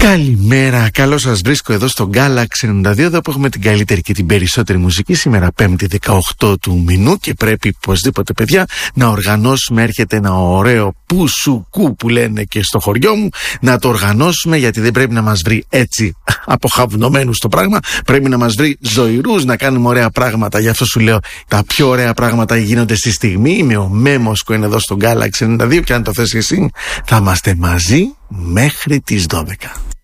Καλημέρα, καλώς σας βρίσκω εδώ στο Galaxy 92, εδώ που έχουμε την καλύτερη και την περισσότερη μουσική. Σήμερα 5η 18 του μηνού και πρέπει οπωσδήποτε, παιδιά, να οργανώσουμε. Έρχεται ένα ωραίο πουσουκού που λένε και στο χωριό μου, να το οργανώσουμε, γιατί δεν πρέπει να μας βρει έτσι αποχαυνομένους το πράγμα. Πρέπει να μας βρει ζωηρούς, να κάνουμε ωραία πράγματα. Γι' αυτό σου λέω, τα πιο ωραία πράγματα γίνονται στη στιγμή. Είμαι ο Μέμοσκο, είναι εδώ στο Galaxy 92 και αν το θες εσύ θα είμαστε μαζί μέχρι τις 12.